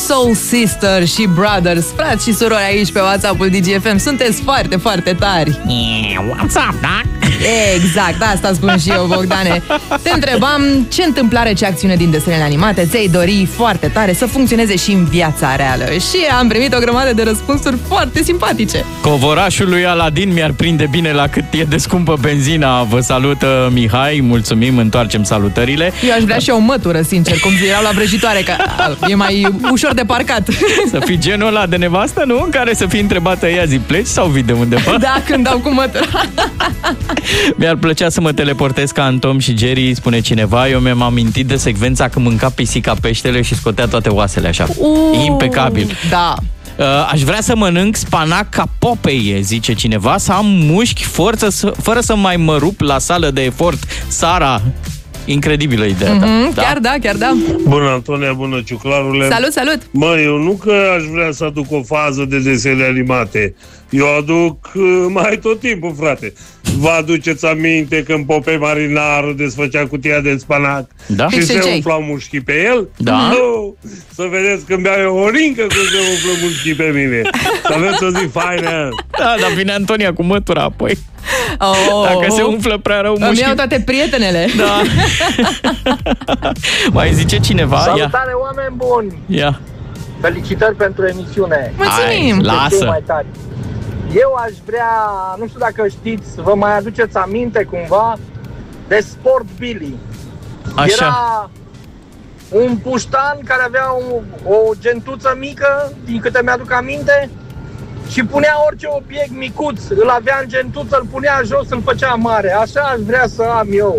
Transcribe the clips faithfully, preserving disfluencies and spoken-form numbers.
Soul Sister și Brothers, frați și surori aici pe WhatsApp-ul D G F M. Sunteți foarte, foarte tari. Yeah, what's up, da? Exact, asta spun și eu, Bogdane. Te întrebam ce întâmplare, ce acțiune din desenele animate ți-ai dori foarte tare să funcționeze și în viața reală. Și am primit o grămadă de răspunsuri foarte simpatice. Covorașul lui Aladin mi-ar prinde bine la cât e de scumpă benzina. Vă salută Mihai, mulțumim, întoarcem salutările. Eu aș vrea și o mătură, sincer, cum erau la vrăjitoare, că e mai ușor de parcat. Să fii genul ăla de nevastă, nu? În care să fii întrebată ea, zi, pleci sau vii de undeva? Da, când dau cu mătura. Mi-ar plăcea să mă teleportez ca în Tom și Jerry, spune cineva. Eu mi-am amintit de secvența când mânca pisica peștele și scotea toate oasele așa. Uh, Impecabil. Da. Uh, aș vrea să mănânc spanac ca Popeye, zice cineva, să am mușchi forță să, fără să mai mă rup la sală de efort. Sara, incredibilă ideea ta. Mm-hmm, da? Chiar da, chiar da. Bună, Antonia, bună, ciuclarule. Salut, salut. Mă, eu nu că aș vrea să aduc o fază de desene animate. Eu aduc uh, mai tot timpul, frate. Vă aduceți aminte când Popeye marinarul desfăcea cutia de spanac da? și se ce? umflau mușchii pe el? Da. Oh, să vedeți când beau eu o rincă cum se umflă mușchii pe mine. Să aveți o zi faină. Da, dar vine Antonia cu mătura apoi. Oh, Dacă se umflă prea rău mușchii. îmi iau toate prietenele. Da. Mai zice cineva? Salutare, Ia. oameni buni! Ia. Felicitări pentru emisiune. Mulțumim! Hai, lasă! Mai tari. Eu aș vrea, nu știu dacă știți, vă mai aduceți aminte cumva de Sport Billy. Așa. Era un puștan care avea o, o gentuță mică, din câte mi-aduc aminte, și punea orice obiect micuț, îl avea în gentuță, îl punea jos, îl făcea mare. Așa aș vrea să am eu.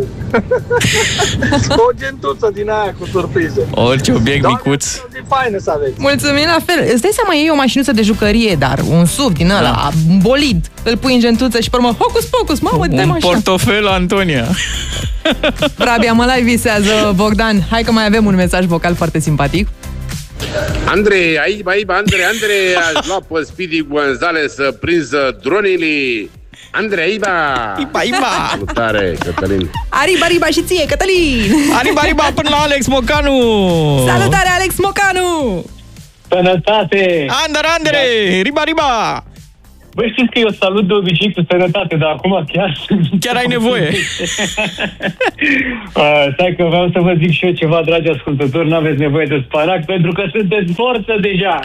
O gentuță din aia cu surprize. Orice obiect Doamne, micuț. E faină să aveți. Mulțumim la fel. Îți dai seama, e o mașinuță de jucărie, dar un S U V din ăla, da. un bolid, îl pui în gentuță și pe urmă, hocus pocus, mamă, dă-mi Un așa. portofel, Antonia. Rabia, mă lai visează, Bogdan. Hai că mai avem un mesaj vocal foarte simpatic. Andrei, aici, aici, Andrei, Andrei, aș lua pe Speedy Gonzales să prinză dronii. Andrei, Iba! Iba, Iba! Salutare, Cătălin! Ariba, riba și ție, Cătălin! Ariba, riba până la Alex Mocanu! Salutare, Alex Mocanu! Sănătate! Andare, Andre! Riba, riba! Băi, știți că eu salut de obicei cu sănătate, dar acum chiar... Chiar ai nevoie! uh, stai că vreau să vă zic și eu ceva, dragi ascultători, n-aveți nevoie de spanac, pentru că sunteți forță deja!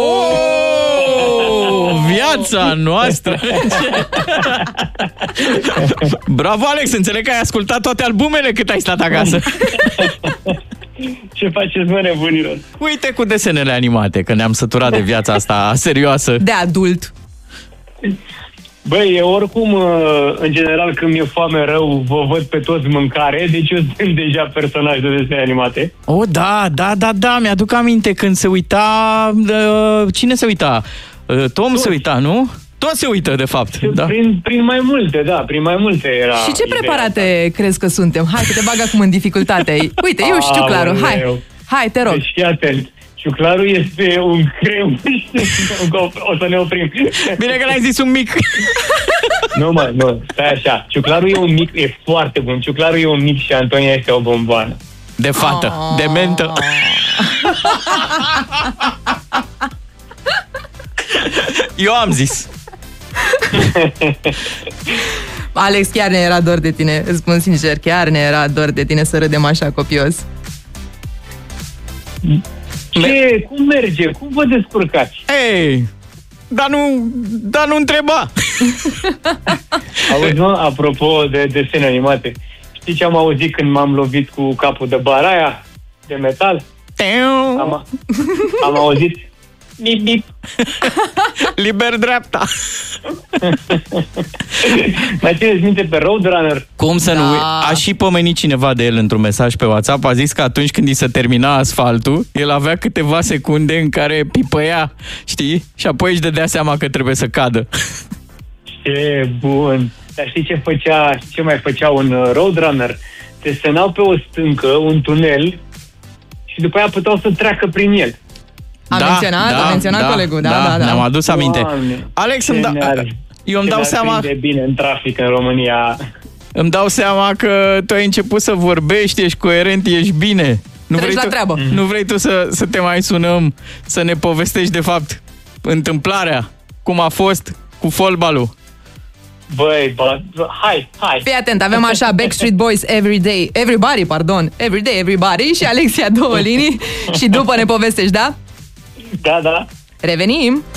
Oh, viața noastră! Bravo, Alex! Înțeleg că ai ascultat toate albumele cât ai stat acasă. Ce faceți, mă, nebunilor? Uite cu desenele animate, că ne-am săturat de viața asta serioasă. De adult. Băi, eu oricum, în general, când mi-e foame rău, vă văd pe toți mâncare, deci eu sunt deja personaj de desene animate. Oh, da, da, da, da, mi-aduc aminte când se uita... Uh, cine se uita? Uh, Tom Toți. Se uita, nu? Tot se uită, de fapt. Da. Prin, prin mai multe, da, prin mai multe era. Și ce preparate asta. Crezi că suntem? Hai că te bag acum în dificultate. Uite, eu știu, Claru, hai, hai, te rog. Deci, fii atent. Ciuclarul este un crem. O să ne oprim. Bine că n-ai zis un mic. Nu, mă, nu, stai așa. Ciuclarul e un mic, e foarte bun. Ciuclarul e un mic și Antonia este o bomboană. De fată, oh. de mentă. Eu am zis. Alex, chiar ne era dor de tine. Îți spun sincer, chiar ne era dor de tine să râdem așa copios. Ce? Cum merge? Cum vă descurcați? Ei, dar nu, dar nu întreba. Auzi, mă, apropo de desene animate, știi ce am auzit când m-am lovit cu capul de baraia de metal? Am, am auzit bip, bip. Liber dreapta. Mai țineți minte pe Roadrunner? Cum să da. nu? A și pomenit cineva de el într-un mesaj pe WhatsApp. A zis că atunci când îi se termina asfaltul, el avea câteva secunde în care pipăia, știi? Și apoi își dădea seama că trebuie să cadă. Ce bun! Dar știi ce făcea, ce mai făcea un Roadrunner? Desenau pe o stâncă un tunel și după aia puteau să treacă prin el. A da, menționat, da, a menționat da, colegul, da, da, da. Ne-am adus aminte. Doamne, Alex, îmi da, eu îmi dau seama... de bine în trafic în România. Îmi dau seama că tu ai început să vorbești, ești coerent, ești bine. Nu Treci vrei, la tu, treabă. nu vrei tu să, să te mai sunăm, să ne povestești de fapt întâmplarea, cum a fost cu fotbalul? Băi, bă, hai, hai. Fii atent, avem așa Backstreet Boys Everyday, Everybody, pardon, Everyday, Everybody și Alexia două linii și după ne povestești, da? Da, da. Revenim!